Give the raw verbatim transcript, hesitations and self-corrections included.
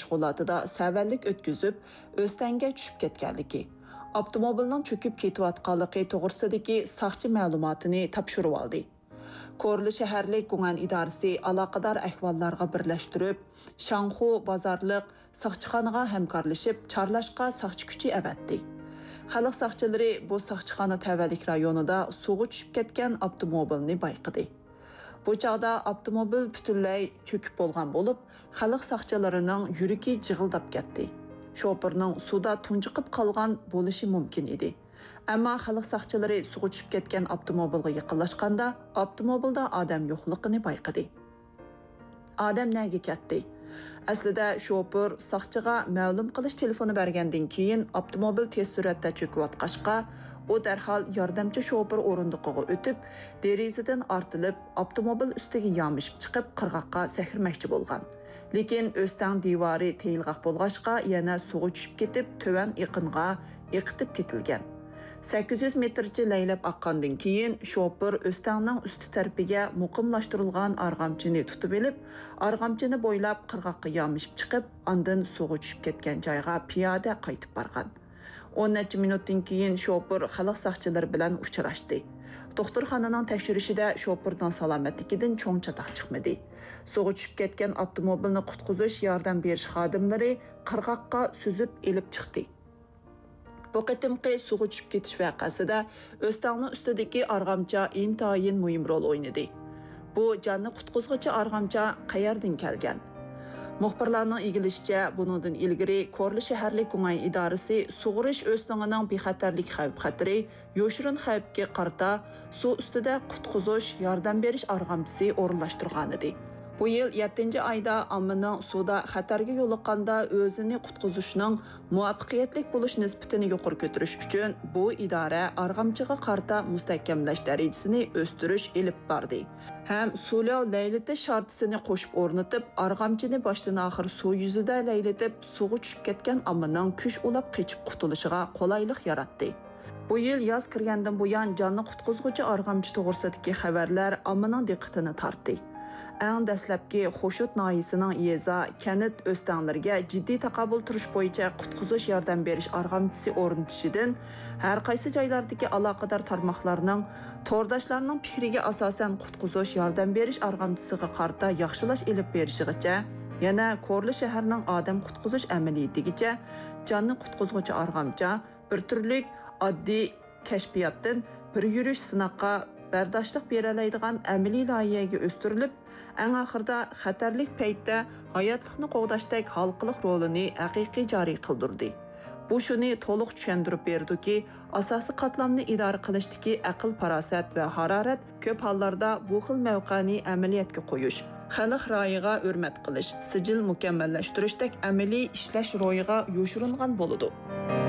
mashg'ulotida savallik o'tkazib, o'stanga tushib ketganligi, avtomobilning cho'kib ketayotganligi to'g'risidagi soqchi ma'lumotini topshirib oldi. Korli shaharlik guman idorasi aloqador ahvollarga birlashtirib, Shanxu bozorliq soqchixonaga hamkorlashib, chorlashga soqchi kuchi avatdi. Xalq soqchilari bu soqchixona tavallik rayonida suvga tushib ketgan avtomobilni bayqidi. Bu chaqda avtomobil butunlay cho'kib bo'lgan bo'lib, xalq soqchilarining yuragi jig'ildab ketdi. Shoferning suvda tunjiqib qolgan bo'lishi mumkin edi. Ammo xalq soqchilari suvga tushib ketgan avtomobilga yaqinlashganda, avtomobilda odam yo'qligini bayqadi. Odam nega ketdi? Aslida shofer soqchiga ma'lum qilish telefoni bergandan keyin avtomobil tez suratda cho'kayotqachqa, u darhol yordamchi shofer o'rindiqiga o'tib, derazadan ortilib, avtomobil ustiga yomishib chiqib, qirg'oqqa sakrmoqchi bo'lgan. Lekin o'stan devori teyilg'aq bo'lg'achqa, yana suvga tushib ketib, to'van iqinga yiqitib ketilgan. sakkiz yuz metrcha laylab oqqandan keyin shofer o'stanning usti tarafiga muqimlashtirilgan arg'amchini tutib olib, arg'amchini bo'ylab qirg'oqqa yomishib chiqib, ondan suvga tushib ketgan joyga piyoda qaytib borgan. o'n necha minutdan keyin shofer xalq soqchilari bilan uchrashdi. Doktorxonaning tekshirishida shoferning salomatligidan cho'ng chatoq chiqmadi. Suvga tushib ketgan avtomobilni qutqizish yordam berish xodimlari qirg'oqqa suzib elib chiqdi. Bu qitimqi suvga tushib ketish vaqasida o'stanning ustidagi arg'amcha intayin muhim rol o'ynadi. Bu jonni qutqizg'ichi arg'amcha qayerdan kelgan? Muxbirlarning egilishicha, buningdan ilgari Korli shaharlik guman idorasi sug'urish o'stangining bexatarlik xavf-xatari, yoshirin xavfga qarata suv ustida qutqizish, yordam berish arg'amchisi o'rinlashtirgan edi. Bu yil yettinchi oyda ommaning suvda xatarga yo'liqqanda o'zini qutqizishning muvaffaqiyatli bo'lish nisbatini yuqori ko'tarish uchun bu idora arg'amchiga qarta mustahkamlash darajasini o'stirish ilib bordi. Ham suvlav laylatish shartisini qo'shib o'rnatib, arg'amchini boshdan oxir suv yuzida laylatib, suvga tushib ketgan ommaning kuch ulab qechib qutulishiga qulaylik yaratdi. Bu yil yoz kirgandan buyon jonni qutqizuvchi arg'amchi to'g'risidagi xabarlar ommaning diqqatini tortdi. Eng dastlabki Xo'shut noyisining Yeza kanit o'stanlarga jiddiy taqabul turish bo'yicha qutqizish yordam berish arg'amchisi o'rnatishidan har qaysi joylardagi aloqador tarmoqlarning to'rdoshlarining fikriga asosan qutqizish yordam berish arg'amchisiga qarta yaxshilash ilib berishigacha, yana Korli shahrining odam qutqizish amaliyatigacha jonni qutqizuvchi arg'amcha bir turlik oddiy kashfiyotdan bir yurish sinoqqa bardoshlik beralaydigan amaliy loyihaga o'stirilib, eng oxirida xatarlik paytda hayotlikni qo'g'dashdek xalqlik rolini haqiqiy joriy qildirdi. Bu shuni to'liq tushuntirib berdiki, asosiy qatlamni idora qilishdagi aql, farosat va harorat ko'p hollarda bu xil mavqani amaliyotga qo'yish, xalq ro'yiga hurmat qilish, sijil mukammallashtirishdek amaliy ishlash ro'yiga yoshiringan bo'ladi.